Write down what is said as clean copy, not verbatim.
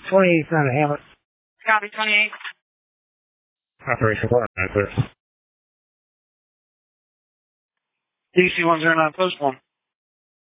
28 out of Hamlet. Copy 28. Operation 4, clear. DC 109, post 1.